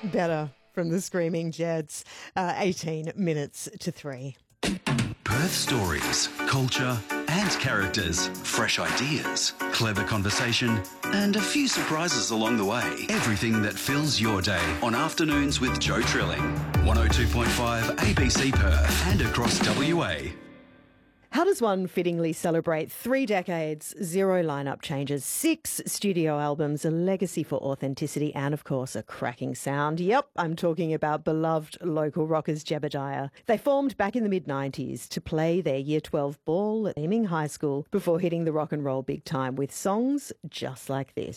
Better from the Screaming Jets. 18 minutes to 3. Perth stories, culture and characters, fresh ideas, clever conversation and a few surprises along the way. Everything that fills your day on Afternoons with Joe Trilling. 102.5 ABC Perth and across WA. How does one fittingly celebrate 3 decades, 0 lineup changes, 6 studio albums, a legacy for authenticity and, of course, a cracking sound? Yep, I'm talking about beloved local rockers Jebediah. They formed back in the mid-90s to play their Year 12 ball at Aiming High School before hitting the rock and roll big time with songs just like this.